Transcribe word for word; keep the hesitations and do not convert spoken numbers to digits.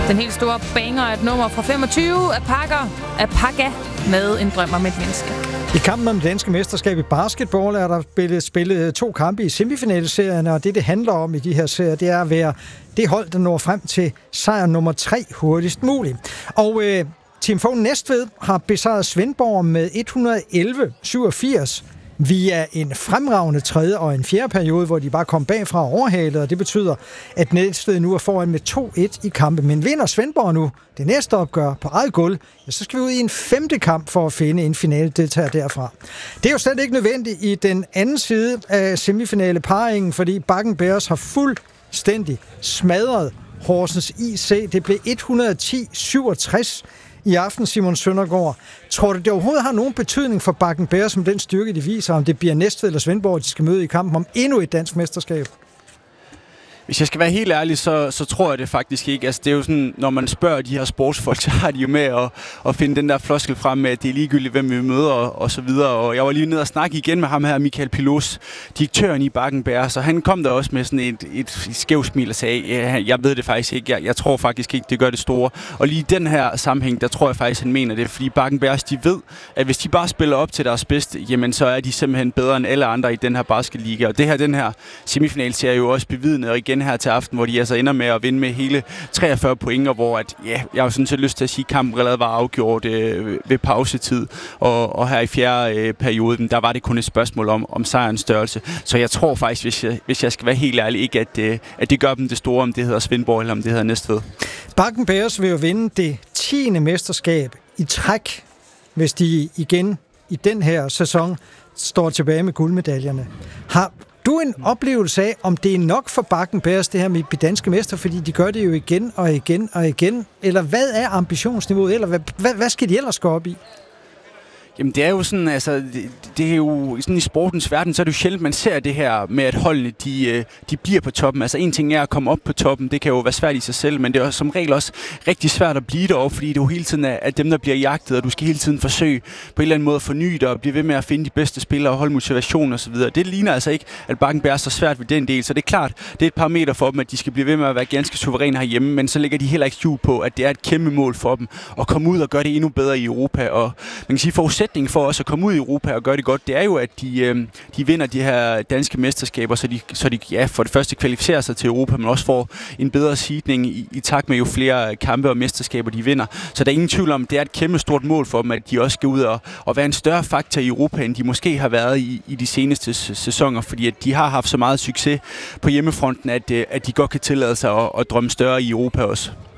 Den helt store banger er et nummer fra femogtyve af Pakker af Pakka med En drøm om et menneske. I kampen om det danske mesterskab i basketball er der spillet, spillet to kampe i semifinalserien, og det, det handler om i de her serier, det er at være det hold, der når frem til sejr nummer tre hurtigst muligt. Og øh, Team Fogh Næstved har besejret Svendborg med et hundrede og elleve syvogfirs via en fremragende tredje og en fjerde periode, hvor de bare kom bagfra og overhalede, og det betyder, at Næstved nu er foran med to et i kampe. Men vinder Svendborg nu det næste opgør på eget gulv, ja, så skal vi ud i en femte kamp for at finde en finale deltager derfra. Det er jo slet ikke nødvendigt i den anden side af semifinale parringen, fordi Bakken Bears har fuldstændig smadret Horsens I C. Det blev et hundrede og ti syvogtres i aften, Simon Søndergaard. Tror du, det overhovedet har nogen betydning for Bakken Bears, som den styrke, de viser, om det bliver Næstved eller Svendborg, de skal møde i kampen om endnu et dansk mesterskab? Hvis jeg skal være helt ærlig, så, så tror jeg det faktisk ikke. Altså, det er jo sådan, når man spørger de her sportsfolk, så har de jo med at, at finde den der floskel frem med, at det er ligegyldigt, hvem vi møder og, og så videre. Og jeg var lige nede og snakke igen med ham her, Michael Pilos, direktøren i Bakken Bears, så han kom der også med sådan et, et skævt smil og sagde, ja, jeg ved det faktisk ikke, jeg, jeg tror faktisk ikke, det gør det store. Og lige i den her sammenhæng, der tror jeg faktisk, han mener det, fordi Bakken Bears, de ved, at hvis de bare spiller op til deres bedste, jamen så er de simpelthen bedre end alle andre i den her basketliga. Og det her, den her semifinalserie er jo også bevidnet, og igen her til aften, hvor de altså ender med at vinde med hele treogfyrre point, og hvor at, ja, jeg har sådan set lyst til at sige, at kampen allerede var afgjort øh, ved pausetid, og, og her i fjerde øh, periode, der var det kun et spørgsmål om, om sejrens størrelse. Så jeg tror faktisk, hvis jeg, hvis jeg skal være helt ærlig, ikke at, øh, at det gør dem det store, om det hedder Svendborg eller om det hedder Næstved. Bakken Bears vil jo vinde det tiende mesterskab i træk, hvis de igen i den her sæson står tilbage med guldmedaljerne. Har du en oplevelse af, om det er nok for Bakken Bears, det her med de danske mester, fordi de gør det jo igen og igen og igen? Eller hvad er ambitionsniveauet? Eller hvad, hvad, hvad skal de ellers gå op i? Jamen det er jo sådan, altså, det, det er jo sådan i sportens verden, så er det jo sjældent, man ser det her med, at holdene, de, de bliver på toppen. Altså en ting er at komme op på toppen, det kan jo være svært i sig selv, men det er som regel også rigtig svært at blive deroppe, fordi det jo hele tiden er at dem, der bliver jagtet, og du skal hele tiden forsøge på en eller anden måde at forny dig og blive ved med at finde de bedste spillere og holde motivation og så videre. Det ligner altså ikke, at Bakken Bears så svært ved den del, så det er klart, det er et par meter for dem, at de skal blive ved med at være ganske suveræne herhjemme, men så lægger de heller ikke skjul på, at det er et kæmpe mål for dem at komme ud og gøre det endnu bedre i Europa, og man kan sige, forudsætningen for os at komme ud i Europa og gøre det godt, det er jo, at de, øh, de vinder de her danske mesterskaber, så de, så de ja, for det første kvalificerer sig til Europa, men også får en bedre seedning i, i takt med jo flere kampe og mesterskaber, de vinder. Så der er ingen tvivl om, det er et kæmpe stort mål for dem, at de også skal ud og, og være en større faktor i Europa, end de måske har været i, i de seneste sæsoner, fordi at de har haft så meget succes på hjemmefronten, at, at de godt kan tillade sig at, at drømme større i Europa også.